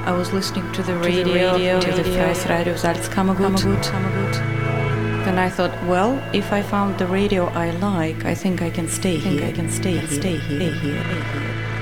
I was listening to the radio, to the first radio Salzkammergut. Then I thought, well, if I found the radio I like, I think I can stay here.